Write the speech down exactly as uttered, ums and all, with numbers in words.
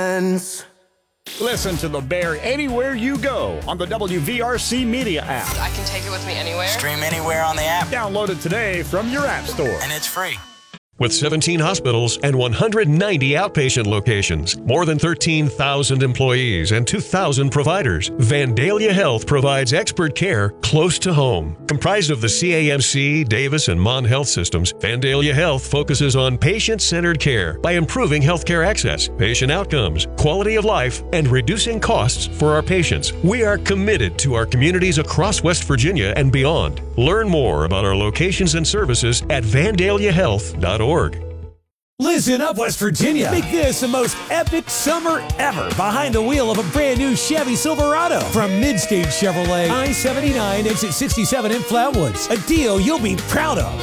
friends. Listen to The Bear anywhere you go on the W V R C Media app. I can take it with me anywhere. Stream anywhere on the app. Download it today from your app store. And it's free. With seventeen hospitals and one hundred ninety outpatient locations, more than thirteen thousand employees, and two thousand providers, Vandalia Health provides expert care close to home. Comprised of the C A M C, Davis, and Mon Health systems, Vandalia Health focuses on patient-centered care by improving healthcare access, patient outcomes, quality of life, and reducing costs for our patients. We are committed to our communities across West Virginia and beyond. Learn more about our locations and services at vandalia health dot org. Listen up, West Virginia. Make this the most epic summer ever behind the wheel of a brand new Chevy Silverado from Midstage Chevrolet, I seventy-nine, exit sixty-seven in Flatwoods. A deal you'll be proud of.